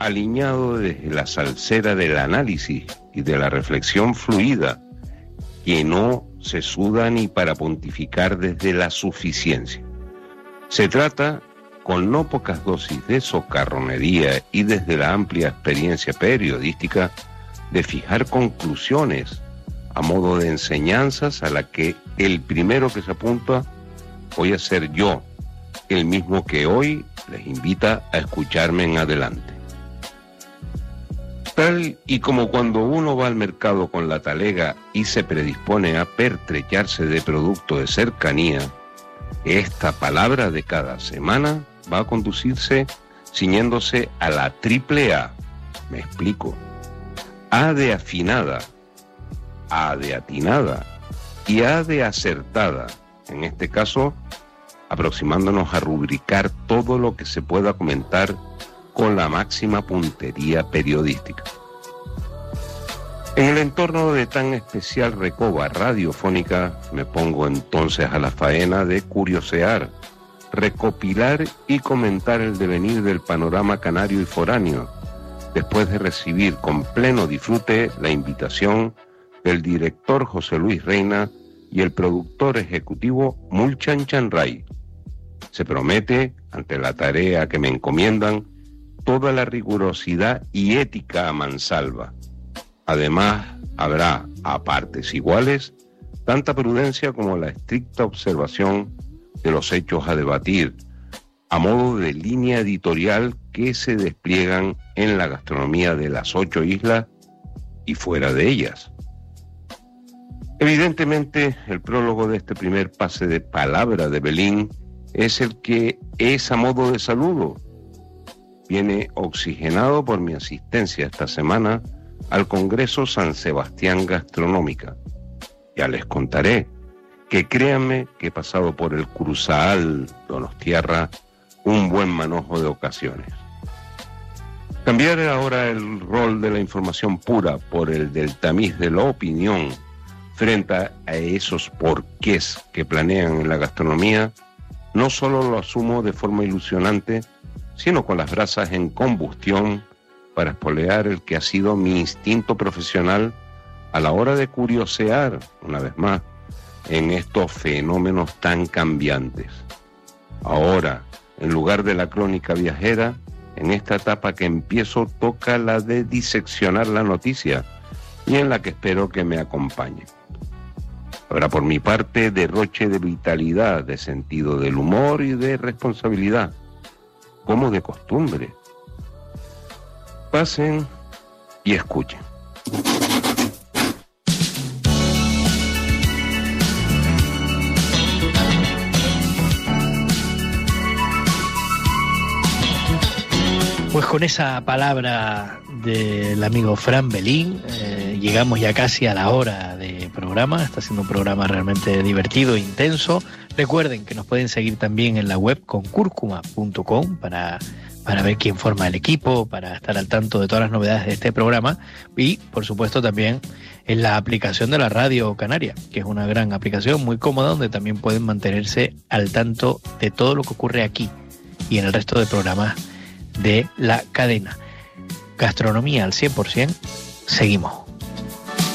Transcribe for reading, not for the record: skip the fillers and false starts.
alineado desde la salsera del análisis y de la reflexión fluida, que no se suda ni para pontificar desde la suficiencia. Se trata, con no pocas dosis de socarronería y desde la amplia experiencia periodística, de fijar conclusiones a modo de enseñanzas a la que el primero que se apunta voy a ser yo, el mismo que hoy les invita a escucharme en adelante. Tal y como cuando uno va al mercado con la talega y se predispone a pertrecharse de producto de cercanía, esta palabra de cada semana va a conducirse ciñéndose a la triple A. Me explico. A de afinada, A de atinada y A de acertada. En este caso, aproximándonos a rubricar todo lo que se pueda comentar con la máxima puntería periodística. En el entorno de tan especial recoba radiofónica, me pongo entonces a la faena de curiosear, recopilar y comentar el devenir del panorama canario y foráneo, después de recibir con pleno disfrute la invitación del director José Luis Reina y el productor ejecutivo Mulchan Chanray. Se promete, ante la tarea que me encomiendan, toda la rigurosidad y ética a mansalva. Además, habrá, a partes iguales, tanta prudencia como la estricta observación de los hechos a debatir, a modo de línea editorial que se despliegan en la gastronomía de las 8 islas y fuera de ellas. Evidentemente, el prólogo de este primer pase de palabra de Belín es el que es a modo de saludo. Viene oxigenado por mi asistencia esta semana al Congreso San Sebastián Gastronómica. Ya les contaré que créanme que he pasado por el Cruzaal Donostiarra un buen manojo de ocasiones. Cambiar ahora el rol de la información pura por el del tamiz de la opinión frente a esos porqués que planean en la gastronomía, no solo lo asumo de forma ilusionante, sino con las brasas en combustión para espolear el que ha sido mi instinto profesional a la hora de curiosear, una vez más, en estos fenómenos tan cambiantes. Ahora, en lugar de la crónica viajera, en esta etapa que empiezo toca la de diseccionar la noticia y en la que espero que me acompañe. Habrá por mi parte derroche de vitalidad, de sentido del humor y de responsabilidad, como de costumbre. Pasen y escuchen. Pues con esa palabra del amigo Fran Belín, llegamos ya casi a la hora de programa. Está siendo un programa realmente divertido e intenso. Recuerden que nos pueden seguir también en la web concurcuma.com para ver quién forma el equipo, para estar al tanto de todas las novedades de este programa y, por supuesto, también en la aplicación de la Radio Canaria, que es una gran aplicación muy cómoda donde también pueden mantenerse al tanto de todo lo que ocurre aquí y en el resto de programas de la cadena. Gastronomía al 100%, seguimos.